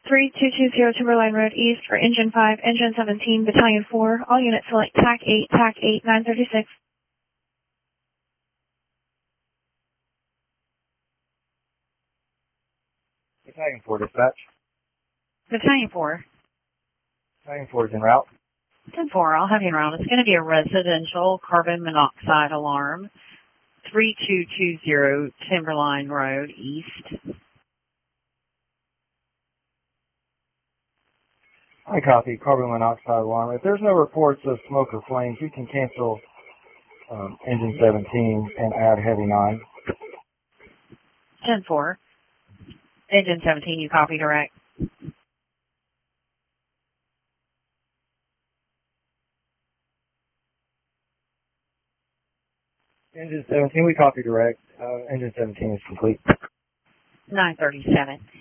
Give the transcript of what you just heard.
3220 Timberline Road East for Engine 5, Engine 17, Battalion 4. All units select TAC 8, TAC 8, 936. Battalion 4 dispatch. Battalion 4. Battalion 4 is en route. 10-4, I'll have you en route. It's going to be a residential carbon monoxide alarm. 3220 Timberline Road East. I copy. Carbon monoxide alarm. If there's no reports of smoke or flames, we can cancel engine 17 and add heavy 9. 10-4. Engine 17, you copy direct. Engine 17, we copy direct. Engine 17 is complete. 937.